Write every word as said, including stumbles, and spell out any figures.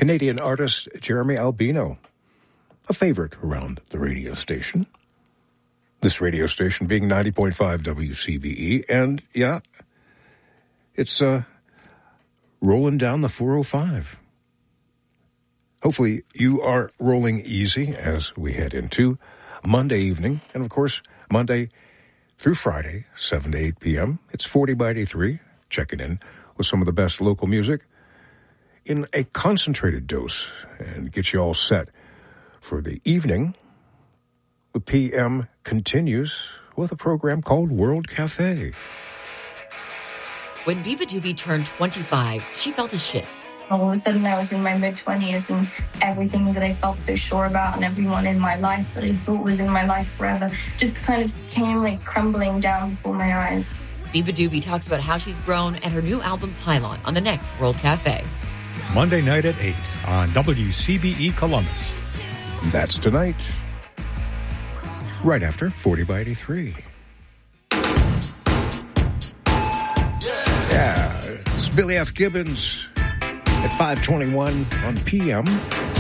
Canadian artist Jeremy Albino, a favorite around the radio station. This radio station being ninety point five W C B E, and yeah, it's uh, rolling down the four oh five. Hopefully you are rolling easy as we head into Monday evening, and of course, Monday through Friday, seven to eight p.m. It's forty by eighty-three, checking in with some of the best local music in a concentrated dose and get you all set for the evening. The P M continues with a program called World Cafe. When beabadoobee turned twenty-five, she felt a shift. All of a sudden, I was in my mid-twenties, and everything that I felt so sure about and everyone in my life that I thought was in my life forever just kind of came like crumbling down before my eyes. beabadoobee talks about how she's grown and her new album Pylon on the next World Cafe. Monday night at eight on W C B E Columbus. That's tonight, right after forty by eighty-three. Yeah, it's Billy F. Gibbons at five twenty-one on P M.